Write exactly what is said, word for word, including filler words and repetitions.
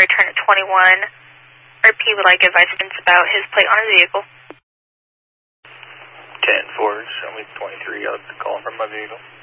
return at twenty-one. R P would like advice about his plate on his vehicle. ten four, show me twenty-three, I'll call from my vehicle.